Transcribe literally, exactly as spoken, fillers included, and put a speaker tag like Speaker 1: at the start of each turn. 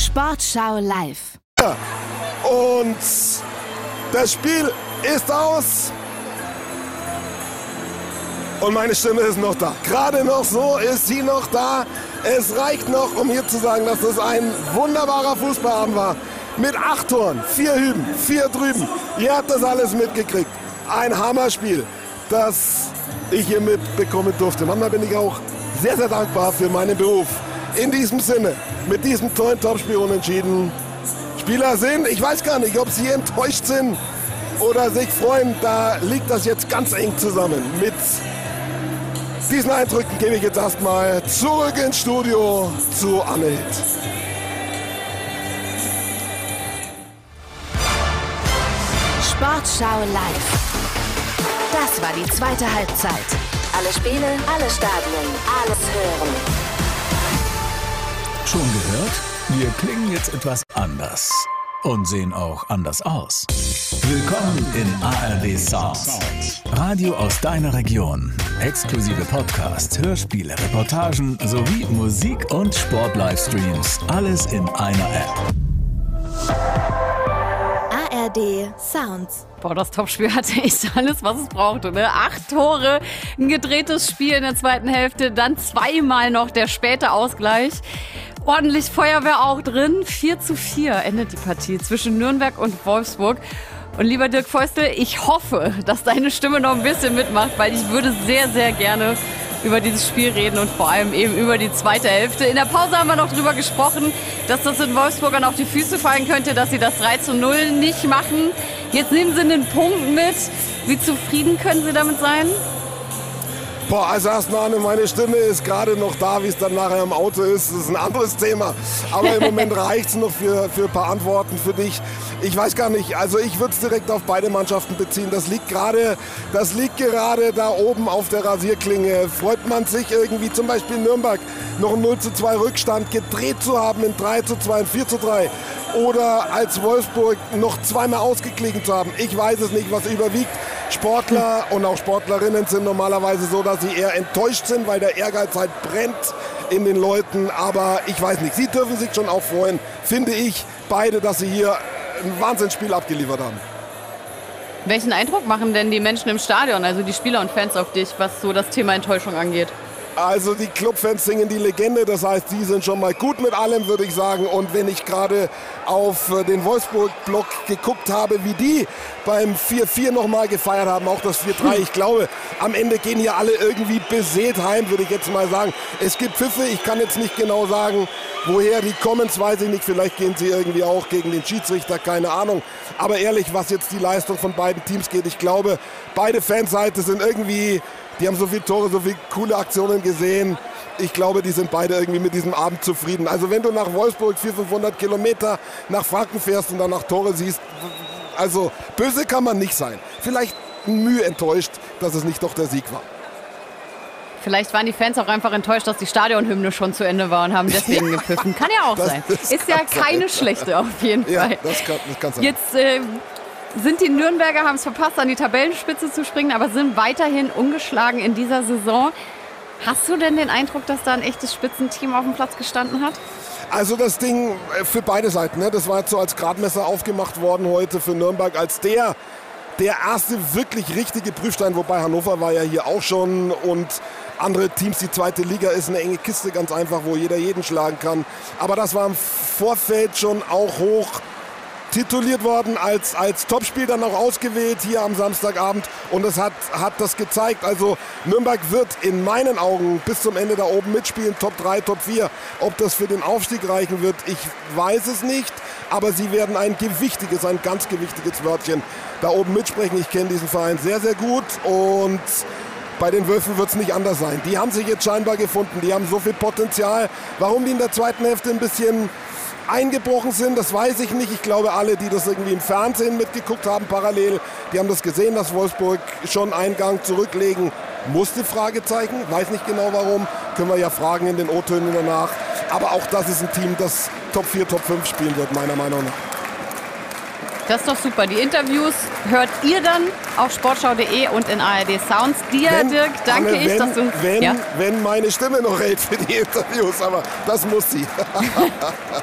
Speaker 1: Sportschau live.
Speaker 2: Und das Spiel ist aus. Und meine Stimme ist noch da. Gerade noch so ist sie noch da. Es reicht noch, um hier zu sagen, dass es ein wunderbarer Fußballabend war. Mit acht Toren, vier Hüben, vier drüben. Ihr habt das alles mitgekriegt. Ein Hammerspiel, das ich hier mitbekommen durfte. Manchmal bin ich auch sehr, sehr dankbar für meinen Beruf. In diesem Sinne, mit diesem tollen Topspiel unentschieden. Spieler sind, ich weiß gar nicht, ob sie enttäuscht sind oder sich freuen. Da liegt das jetzt ganz eng zusammen. Mit diesen Eindrücken gebe ich jetzt erstmal zurück ins Studio zu Anne.
Speaker 1: Sportschau live. Das war die zweite Halbzeit. Alle Spiele, alle Stadien, alles hören.
Speaker 3: Schon gehört? Wir klingen jetzt etwas anders und sehen auch anders aus. Willkommen in A R D Sounds. Radio aus deiner Region. Exklusive Podcasts, Hörspiele, Reportagen sowie Musik- und Sport-Livestreams. Alles in einer App.
Speaker 1: A R D Sounds.
Speaker 4: Boah, das Topspiel hatte echt alles, was es brauchte. Ne? Acht Tore, ein gedrehtes Spiel in der zweiten Hälfte, dann zweimal noch der späte Ausgleich. Ordentlich Feuerwehr auch drin. vier zu vier endet die Partie zwischen Nürnberg und Wolfsburg. Und lieber Dirk Feustel, ich hoffe, dass deine Stimme noch ein bisschen mitmacht, weil ich würde sehr, sehr gerne über dieses Spiel reden und vor allem eben über die zweite Hälfte. In der Pause haben wir noch drüber gesprochen, dass das den Wolfsburgern auf die Füße fallen könnte, dass sie das drei zu null nicht machen. Jetzt nehmen sie einen Punkt mit. Wie zufrieden können sie damit sein?
Speaker 2: Boah, also erstmal, Anne, meine Stimme ist gerade noch da, wie es dann nachher im Auto ist. Das ist ein anderes Thema. Aber im Moment reicht es noch für, für ein paar Antworten für dich. Ich weiß gar nicht, also ich würde es direkt auf beide Mannschaften beziehen. Das liegt gerade, das liegt gerade da oben auf der Rasierklinge. Freut man sich irgendwie, zum Beispiel Nürnberg, noch einen null zu zwei Rückstand gedreht zu haben in drei zu zwei und vier zu drei. Oder als Wolfsburg noch zweimal ausgeglichen zu haben. Ich weiß es nicht, was überwiegt. Sportler und auch Sportlerinnen sind normalerweise so, dass sie eher enttäuscht sind, weil der Ehrgeiz halt brennt in den Leuten. Aber ich weiß nicht, sie dürfen sich schon auch freuen, finde ich, beide, dass sie hier ein Wahnsinnsspiel abgeliefert haben.
Speaker 4: Welchen Eindruck machen denn die Menschen im Stadion, also die Spieler und Fans auf dich, was so das Thema Enttäuschung angeht?
Speaker 2: Also die Clubfans singen die Legende, das heißt, die sind schon mal gut mit allem, würde ich sagen. Und wenn ich gerade auf den Wolfsburg-Block geguckt habe, wie die beim vier vier nochmal gefeiert haben, auch das vier drei, ich glaube, am Ende gehen hier alle irgendwie beseelt heim, würde ich jetzt mal sagen. Es gibt Pfiffe, ich kann jetzt nicht genau sagen, woher die kommen, das weiß ich nicht. Vielleicht gehen sie irgendwie auch gegen den Schiedsrichter, keine Ahnung. Aber ehrlich, was jetzt die Leistung von beiden Teams geht, ich glaube, beide Fanseiten sind irgendwie... Die haben so viele Tore, so viele coole Aktionen gesehen. Ich glaube, die sind beide irgendwie mit diesem Abend zufrieden. Also wenn du nach Wolfsburg vierhundert, fünfhundert Kilometer nach Franken fährst und dann nach Tore siehst, also böse kann man nicht sein. Vielleicht Mühe enttäuscht, dass es nicht doch der Sieg war.
Speaker 4: Vielleicht waren die Fans auch einfach enttäuscht, dass die Stadionhymne schon zu Ende war und haben deswegen
Speaker 2: ja,
Speaker 4: gepfiffen. Kann ja auch
Speaker 2: das,
Speaker 4: sein.
Speaker 2: Das
Speaker 4: Ist ja keine
Speaker 2: sein.
Speaker 4: schlechte auf jeden
Speaker 2: ja,
Speaker 4: Fall.
Speaker 2: Das kann, das kann sein.
Speaker 4: Jetzt äh, sind die Nürnberger, haben es verpasst, an die Tabellenspitze zu springen, aber sind weiterhin ungeschlagen in dieser Saison. Hast du denn den Eindruck, dass da ein echtes Spitzenteam auf dem Platz gestanden hat?
Speaker 2: Also das Ding für beide Seiten, ne? Das war jetzt so als Gradmesser aufgemacht worden heute für Nürnberg als der, der erste wirklich richtige Prüfstein, wobei Hannover war ja hier auch schon und andere Teams, die zweite Liga ist eine enge Kiste, ganz einfach, wo jeder jeden schlagen kann. Aber das war im Vorfeld schon auch hoch tituliert worden, als, als Topspiel dann auch ausgewählt hier am Samstagabend und es hat, hat das gezeigt. Also Nürnberg wird in meinen Augen bis zum Ende da oben mitspielen, Top drei, Top vier. Ob das für den Aufstieg reichen wird, ich weiß es nicht, aber sie werden ein gewichtiges, ein ganz gewichtiges Wörtchen da oben mitsprechen. Ich kenne diesen Verein sehr, sehr gut und bei den Wölfen wird es nicht anders sein. Die haben sich jetzt scheinbar gefunden, die haben so viel Potenzial. Warum die in der zweiten Hälfte ein bisschen eingebrochen sind, das weiß ich nicht. Ich glaube, alle, die das irgendwie im Fernsehen mitgeguckt haben, parallel, die haben das gesehen, dass Wolfsburg schon einen Gang zurücklegen musste, Fragezeichen. Weiß nicht genau warum, können wir ja fragen in den O-Tönen danach. Aber auch das ist ein Team, das Top vier, Top fünf spielen wird, meiner Meinung nach.
Speaker 4: Das ist doch super. Die Interviews hört ihr dann auf sportschau punkt de und in A R D Sounds. Dir, wenn, Dirk, danke
Speaker 2: Anne,
Speaker 4: ich,
Speaker 2: wenn,
Speaker 4: dass du...
Speaker 2: Wenn,
Speaker 4: ja?
Speaker 2: wenn meine Stimme noch hält für die Interviews, aber das muss sie.